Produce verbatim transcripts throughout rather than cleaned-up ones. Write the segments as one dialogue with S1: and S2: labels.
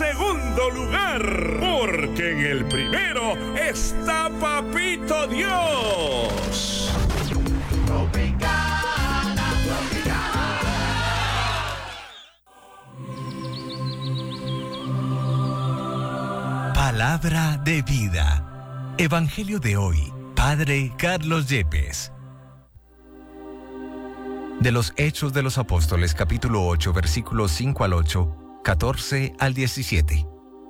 S1: segundo lugar, porque en el primero está Papito Dios.
S2: Tropicana, Tropicana.
S3: Palabra de vida. Evangelio de hoy, Padre Carlos Yepes. De los Hechos de los Apóstoles, capítulo ocho, versículos cinco al ocho, catorce al diecisiete.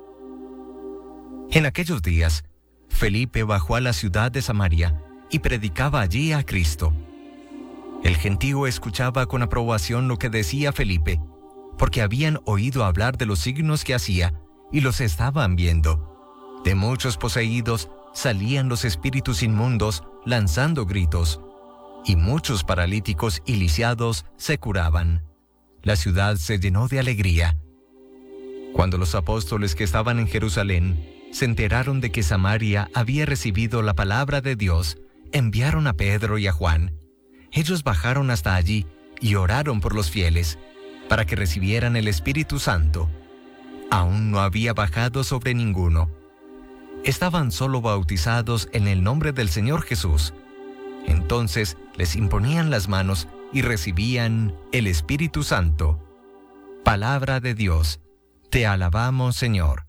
S3: En aquellos días, Felipe bajó a la ciudad de Samaria y predicaba allí a Cristo. El gentío escuchaba con aprobación lo que decía Felipe, porque habían oído hablar de los signos que hacía y los estaban viendo. De muchos poseídos salían los espíritus inmundos lanzando gritos, y muchos paralíticos y lisiados se curaban. La ciudad se llenó de alegría. Cuando los apóstoles que estaban en Jerusalén se enteraron de que Samaria había recibido la palabra de Dios, enviaron a Pedro y a Juan. Ellos bajaron hasta allí y oraron por los fieles, para que recibieran el Espíritu Santo. Aún no había bajado sobre ninguno. Estaban solo bautizados en el nombre del Señor Jesús. Entonces les imponían las manos y recibían el Espíritu Santo. Palabra de Dios. Te alabamos, Señor.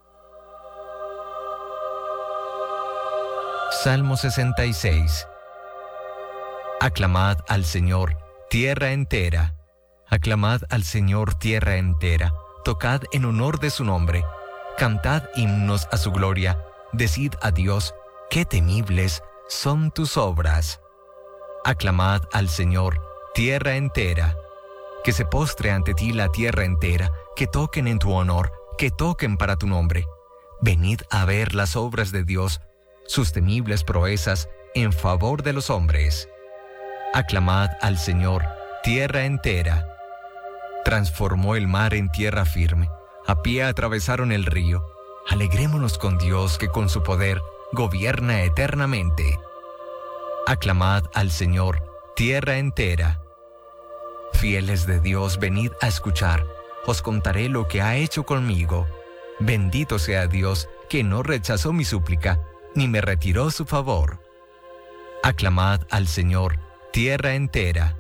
S3: Salmo sesenta y seis. Aclamad al Señor, tierra entera. Aclamad al Señor, tierra entera. Tocad en honor de su nombre. Cantad himnos a su gloria. Decid a Dios, qué temibles son tus obras. Aclamad al Señor, tierra entera. Que se postre ante ti la tierra entera, que toquen en tu honor, que toquen para tu nombre. Venid a ver las obras de Dios, sus temibles proezas en favor de los hombres. Aclamad al Señor, tierra entera. Transformó el mar en tierra firme, a pie atravesaron el río. Alegrémonos con Dios que con su poder gobierna eternamente. Aclamad al Señor, tierra entera. Fieles de Dios, venid a escuchar. Os contaré lo que ha hecho conmigo. Bendito sea Dios, que no rechazó mi súplica, ni me retiró su favor. Aclamad al Señor, tierra entera.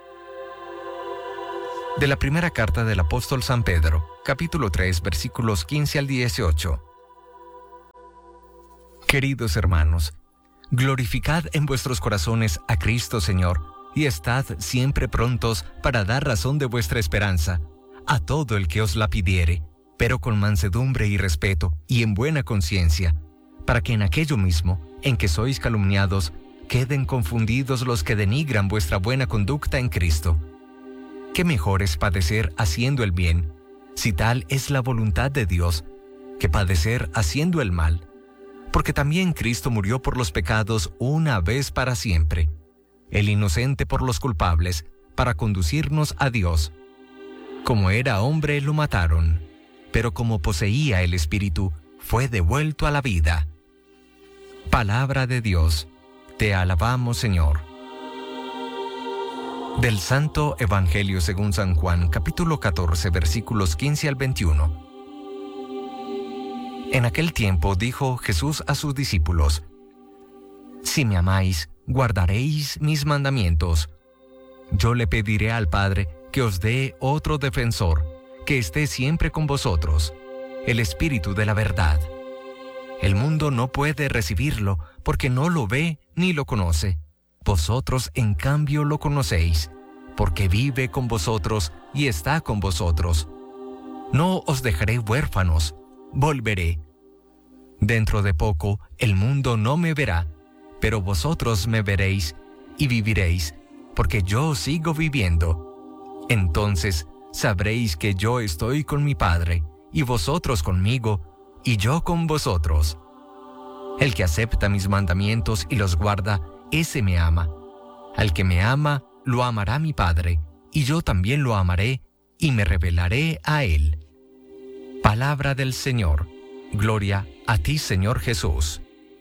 S3: De la primera carta del apóstol San Pedro, capítulo tres, versículos quince al dieciocho. Queridos hermanos, glorificad en vuestros corazones a Cristo Señor, y estad siempre prontos para dar razón de vuestra esperanza a todo el que os la pidiere, pero con mansedumbre y respeto, y en buena conciencia, para que en aquello mismo en que sois calumniados, queden confundidos los que denigran vuestra buena conducta en Cristo. ¿Qué mejor es padecer haciendo el bien, si tal es la voluntad de Dios, que padecer haciendo el mal? Porque también Cristo murió por los pecados una vez para siempre, el inocente por los culpables, para conducirnos a Dios. Como era hombre lo mataron, pero como poseía el Espíritu, fue devuelto a la vida. Palabra de Dios. Te alabamos, Señor. Del Santo Evangelio según San Juan, capítulo catorce, versículos quince al veintiuno. En aquel tiempo dijo Jesús a sus discípulos: Si me amáis, guardaréis mis mandamientos. Yo le pediré al Padre que os dé otro defensor, que esté siempre con vosotros, el Espíritu de la verdad. El mundo no puede recibirlo porque no lo ve ni lo conoce. Vosotros, en cambio, lo conocéis, porque vive con vosotros y está con vosotros. No os dejaré huérfanos, volveré. Dentro de poco el mundo no me verá, pero vosotros me veréis y viviréis, porque yo sigo viviendo. Entonces sabréis que yo estoy con mi Padre, y vosotros conmigo, y yo con vosotros. El que acepta mis mandamientos y los guarda, ese me ama. Al que me ama, lo amará mi Padre, y yo también lo amaré, y me revelaré a él. Palabra del Señor. Gloria a ti, Señor Jesús.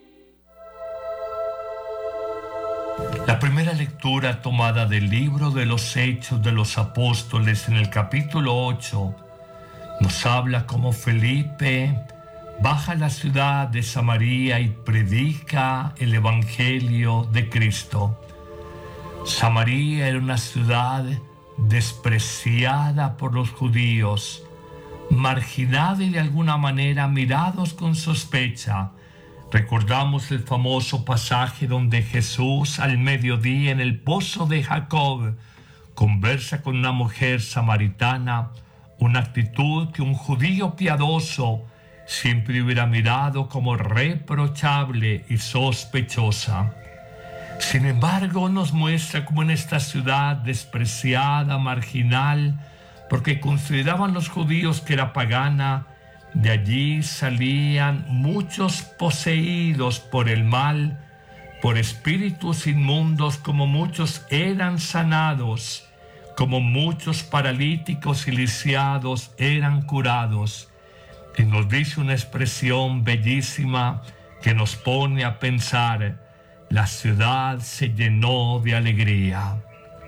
S4: La primera lectura tomada del libro de los Hechos de los Apóstoles en el capítulo ocho Nos habla como Felipe baja a la ciudad de Samaria y predica el Evangelio de Cristo. Samaria era una ciudad despreciada por los judíos, marginada y de alguna manera mirados con sospecha. Recordamos el famoso pasaje donde Jesús al mediodía en el pozo de Jacob conversa con una mujer samaritana, una actitud que un judío piadoso siempre hubiera mirado como reprochable y sospechosa. Sin embargo, nos muestra como en esta ciudad despreciada, marginal, porque consideraban los judíos que era pagana, de allí salían muchos poseídos por el mal, por espíritus inmundos, como muchos eran sanados, como muchos paralíticos y lisiados eran curados. Y nos dice una expresión bellísima que nos pone a pensar: la ciudad se llenó de alegría.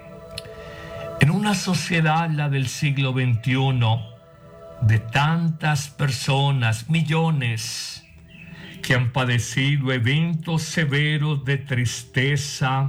S4: En una sociedad, la del siglo veintiuno, de tantas personas, millones, que han padecido eventos severos de tristeza,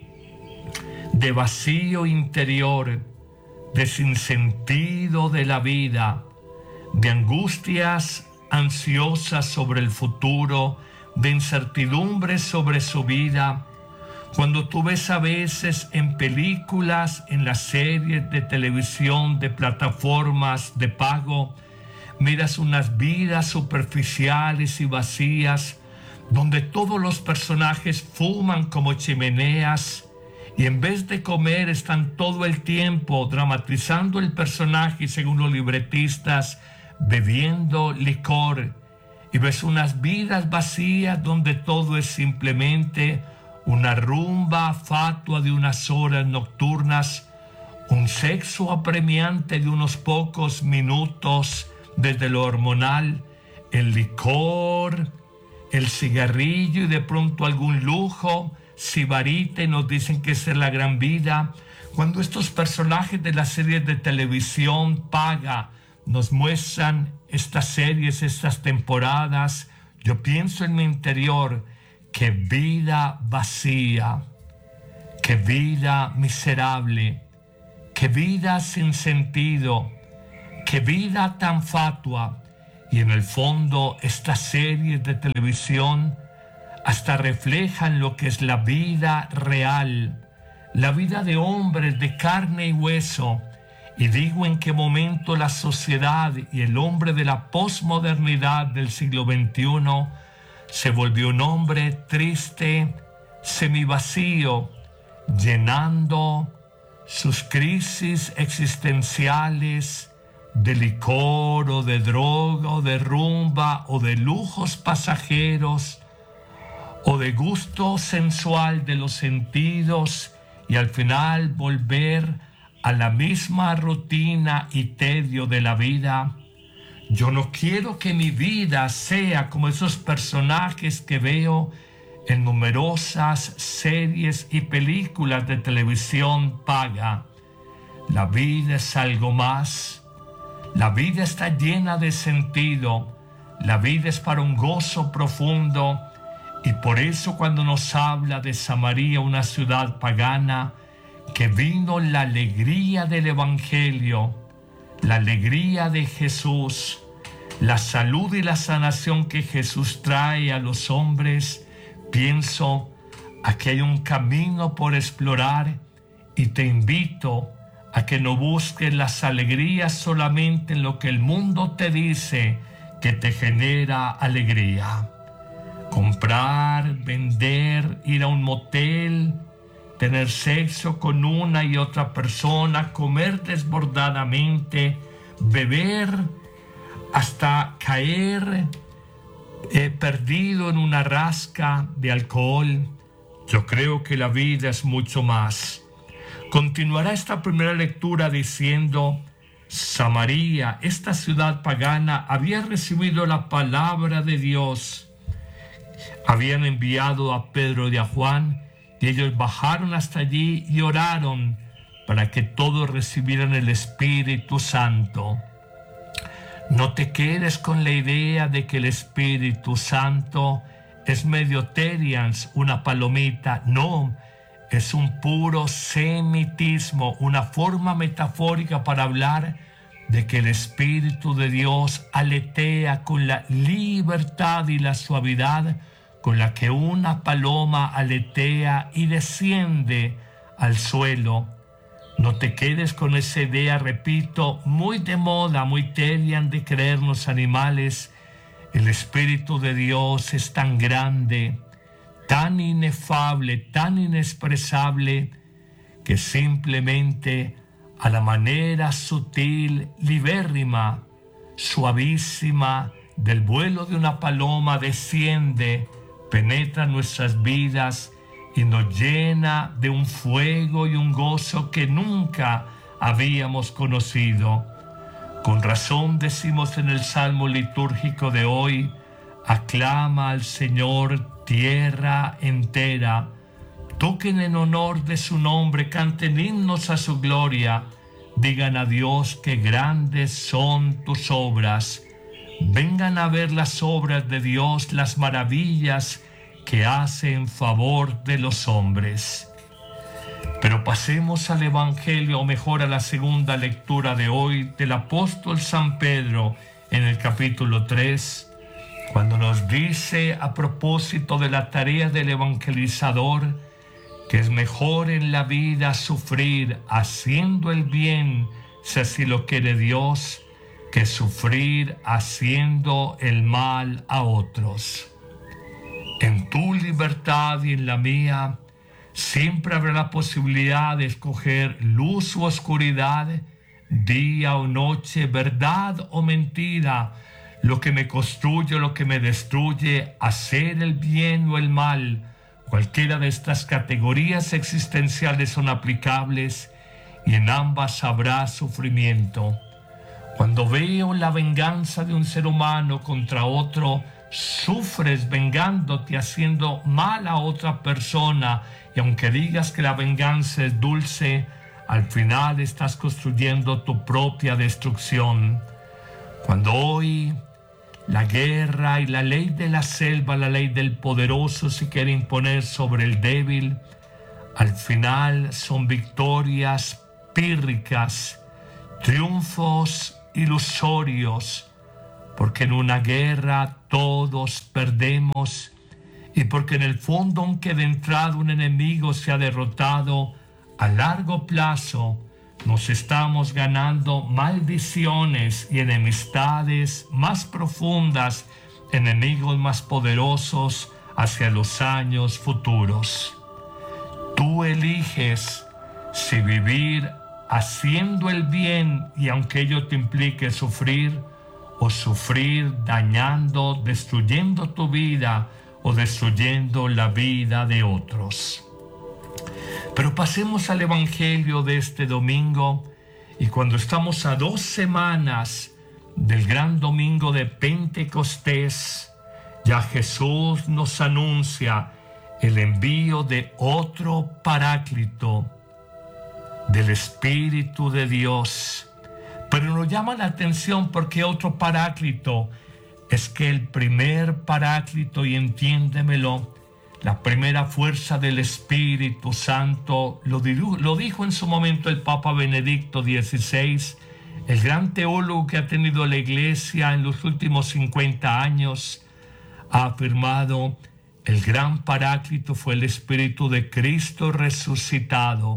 S4: de vacío interior, de sinsentido de la vida, de angustias ansiosas sobre el futuro, de incertidumbre sobre su vida. Cuando tú ves a veces en películas, en las series de televisión, de plataformas de pago, miras unas vidas superficiales y vacías, donde todos los personajes fuman como chimeneas y en vez de comer están todo el tiempo dramatizando el personaje, según los libretistas, bebiendo licor. Y ves unas vidas vacías donde todo es simplemente una rumba fatua de unas horas nocturnas, un sexo apremiante de unos pocos minutos desde lo hormonal, el licor, el cigarrillo y de pronto algún lujo, sibarita, y nos dicen que esa es la gran vida. Cuando estos personajes de las series de televisión paga nos muestran estas series, estas temporadas, yo pienso en mi interior: qué vida vacía, qué vida miserable, qué vida sin sentido, qué vida tan fatua. Y en el fondo estas series de televisión hasta reflejan lo que es la vida real, la vida de hombres de carne y hueso. Y digo, en qué momento la sociedad y el hombre de la posmodernidad del siglo veintiuno se volvió un hombre triste, semivacío, llenando sus crisis existenciales de licor o de droga o de rumba o de lujos pasajeros o de gusto sensual de los sentidos, y al final volver a la misma rutina y tedio de la vida. Yo no quiero que mi vida sea como esos personajes que veo en numerosas series y películas de televisión paga. La vida es algo más. La vida está llena de sentido. La vida es para un gozo profundo. Y por eso cuando nos habla de Samaria, una ciudad pagana, que vino la alegría del Evangelio, la alegría de Jesús, la salud y la sanación que Jesús trae a los hombres, pienso, aquí hay un camino por explorar, y te invito a que no busques las alegrías solamente en lo que el mundo te dice que te genera alegría. Comprar, vender, ir a un motel, tener sexo con una y otra persona, comer desbordadamente, beber hasta caer eh, perdido en una rasca de alcohol. Yo creo que la vida es mucho más. Continuará esta primera lectura diciendo: Samaria, esta ciudad pagana, había recibido la palabra de Dios. Habían enviado a Pedro y a Juan, y ellos bajaron hasta allí y oraron para que todos recibieran el Espíritu Santo. No te quedes con la idea de que el Espíritu Santo es medio terians, una palomita. No, es un puro semitismo, una forma metafórica para hablar de que el Espíritu de Dios aletea con la libertad y la suavidad con la que una paloma aletea y desciende al suelo. No te quedes con esa idea, repito, muy de moda, muy terian, de creernos animales. El Espíritu de Dios es tan grande, tan inefable, tan inexpresable, que simplemente a la manera sutil, libérrima, suavísima del vuelo de una paloma desciende, penetra nuestras vidas y nos llena de un fuego y un gozo que nunca habíamos conocido. Con razón decimos en el Salmo litúrgico de hoy: aclama al Señor tierra entera, toquen en honor de su nombre, canten himnos a su gloria, digan a Dios que grandes son tus obras. Vengan a ver las obras de Dios, las maravillas que hace en favor de los hombres. Pero pasemos al Evangelio, o mejor a la segunda lectura de hoy del apóstol San Pedro en el capítulo tres, cuando nos dice a propósito de la tarea del evangelizador que es mejor en la vida sufrir haciendo el bien, si así lo quiere Dios, que sufrir haciendo el mal a otros. En tu libertad y en la mía siempre habrá la posibilidad de escoger luz o oscuridad, día o noche, verdad o mentira, lo que me construye o lo que me destruye, hacer el bien o el mal. Cualquiera de estas categorías existenciales son aplicables y en ambas habrá sufrimiento. Cuando veo la venganza de un ser humano contra otro, sufres vengándote, haciendo mal a otra persona, y aunque digas que la venganza es dulce, al final estás construyendo tu propia destrucción. Cuando hoy la guerra y la ley de la selva, la ley del poderoso, se quiere imponer sobre el débil, al final son victorias pírricas, triunfos ilusorios, porque en una guerra todos perdemos y porque en el fondo, aunque de entrada un enemigo se ha derrotado, a largo plazo nos estamos ganando maldiciones y enemistades más profundas, enemigos más poderosos hacia los años futuros. Tú eliges si vivir haciendo el bien y aunque ello te implique sufrir, o sufrir dañando, destruyendo tu vida o destruyendo la vida de otros. Pero pasemos al Evangelio de este domingo, y cuando estamos a dos semanas del gran domingo de Pentecostés, ya Jesús nos anuncia el envío de otro Paráclito, del Espíritu de Dios. Pero nos llama la atención porque otro Paráclito es que el primer Paráclito, y entiéndemelo, la primera fuerza del Espíritu Santo, lo, lo dijo en su momento el Papa Benedicto dieciséis, el gran teólogo que ha tenido la Iglesia en los últimos cincuenta años, ha afirmado: el gran Paráclito fue el Espíritu de Cristo resucitado.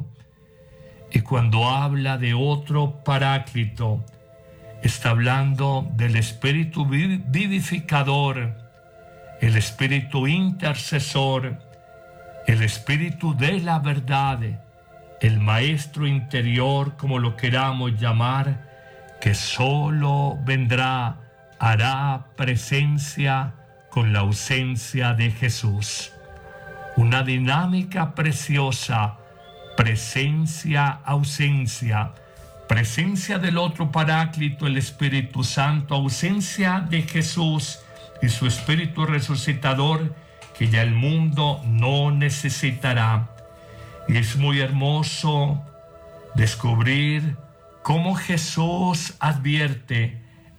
S4: Y cuando habla de otro Paráclito, está hablando del Espíritu vivificador, el Espíritu intercesor, el Espíritu de la verdad, el Maestro interior, como lo queramos llamar, que solo vendrá, hará presencia con la ausencia de Jesús. Una dinámica preciosa, presencia, ausencia, presencia del otro Paráclito, el Espíritu Santo, ausencia de Jesús y su Espíritu resucitador, que ya el mundo no necesitará. Y es muy hermoso descubrir cómo Jesús advierte: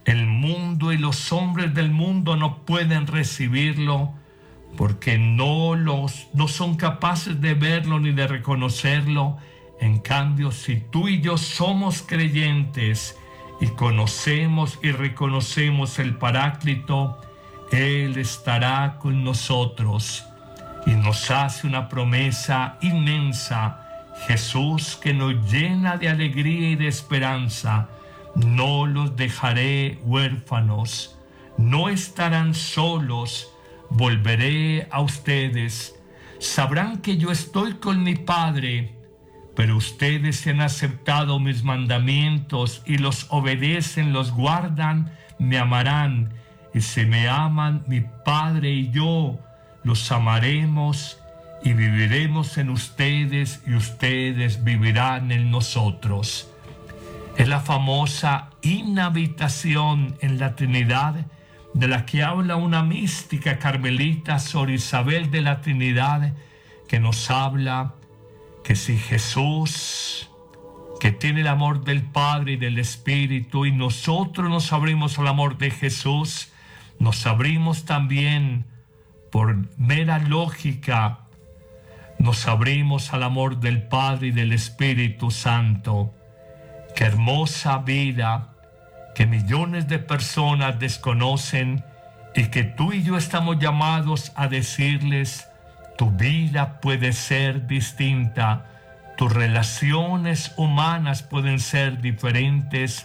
S4: El mundo y los hombres del mundo no pueden recibirlo porque no, los, no son capaces de verlo ni de reconocerlo. En cambio, si tú y yo somos creyentes y conocemos y reconocemos el Paráclito, Él estará con nosotros y nos hace una promesa inmensa. Jesús, que nos llena de alegría y de esperanza: no los dejaré huérfanos, no estarán solos, volveré a ustedes. Sabrán que yo estoy con mi Padre, pero ustedes si han aceptado mis mandamientos y los obedecen, los guardan, me amarán. Y si me aman, mi Padre y yo los amaremos y viviremos en ustedes y ustedes vivirán en nosotros. Es la famosa inhabitación en la Trinidad de la que habla una mística carmelita, Sor Isabel de la Trinidad, que nos habla que si Jesús, que tiene el amor del Padre y del Espíritu, y nosotros nos abrimos al amor de Jesús, nos abrimos también por mera lógica, nos abrimos al amor del Padre y del Espíritu Santo. Qué hermosa vida que millones de personas desconocen y que tú y yo estamos llamados a decirles: tu vida puede ser distinta, tus relaciones humanas pueden ser diferentes.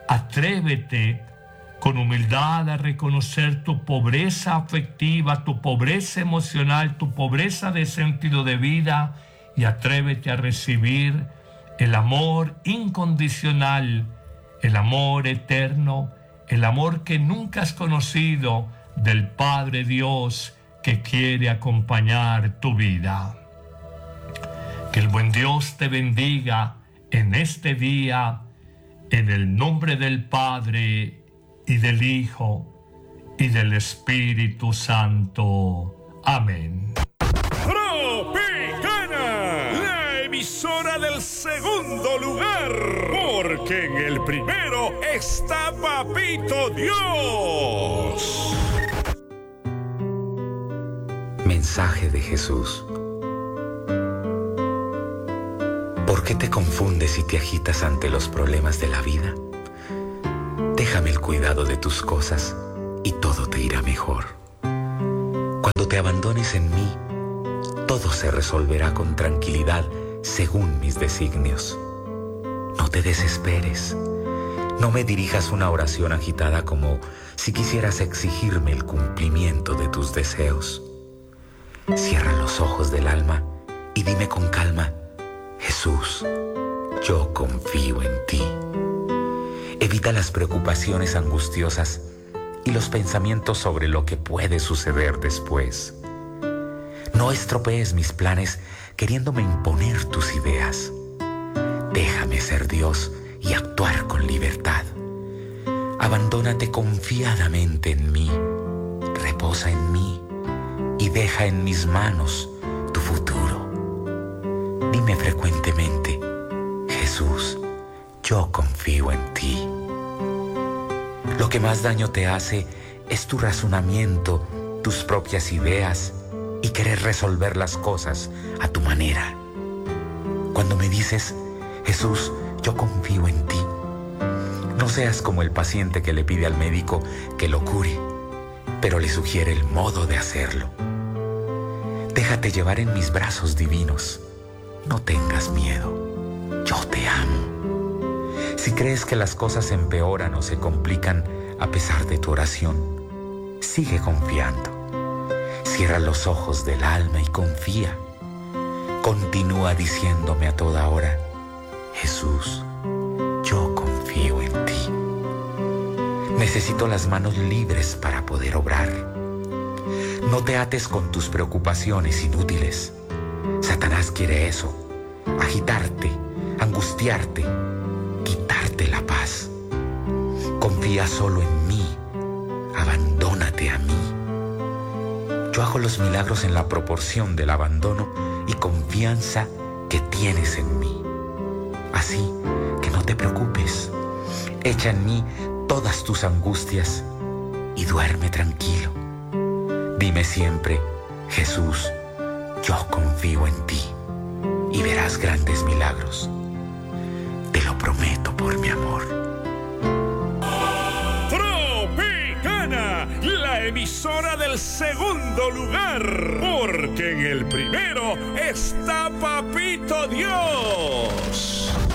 S4: Atrévete con humildad a reconocer tu pobreza afectiva, tu pobreza emocional, tu pobreza de sentido de vida, y atrévete a recibir el amor incondicional, el amor eterno, el amor que nunca has conocido del Padre Dios, que quiere acompañar tu vida. Que el buen Dios te bendiga en este día, en el nombre del Padre y del Hijo y del Espíritu Santo. Amén.
S1: Tropicana, la emisora del segundo lugar, porque en el primero está Papito Dios.
S2: Mensaje de Jesús. ¿Por qué te confundes y te agitas ante los problemas de la vida? Déjame el cuidado de tus cosas y todo te irá mejor. Cuando te abandones en mí, todo se resolverá con tranquilidad según mis designios. No te desesperes. No me dirijas una oración agitada como si quisieras exigirme el cumplimiento de tus deseos. Cierra los ojos del alma y dime con calma: Jesús, yo confío en ti. Evita las preocupaciones angustiosas y los pensamientos sobre lo que puede suceder después. No estropees mis planes queriéndome imponer tus ideas. Déjame ser Dios y actuar con libertad. Abandónate confiadamente en mí, reposa en mí y deja en mis manos tu futuro. Dime frecuentemente: Jesús, yo confío en ti. Lo que más daño te hace es tu razonamiento, tus propias ideas y querer resolver las cosas a tu manera. Cuando me dices: Jesús, yo confío en ti, no seas como el paciente que le pide al médico que lo cure, pero le sugiere el modo de hacerlo. Déjate llevar en mis brazos divinos. No tengas miedo. Yo te amo. Si crees que las cosas empeoran o se complican a pesar de tu oración, sigue confiando. Cierra los ojos del alma y confía. Continúa diciéndome a toda hora: Jesús, yo confío en ti. Necesito las manos libres para poder obrar. No te ates con tus preocupaciones inútiles. Satanás quiere eso: agitarte, angustiarte, quitarte la paz. Confía solo en mí, abandónate a mí. Yo hago los milagros en la proporción del abandono y confianza que tienes en mí. Así que no te preocupes, echa en mí todas tus angustias y duerme tranquilo. Dime siempre, Jesús, yo confío en ti y verás grandes milagros. Te lo prometo por mi amor.
S1: Tropicana, la emisora del segundo lugar, porque en el primero está Papito Dios.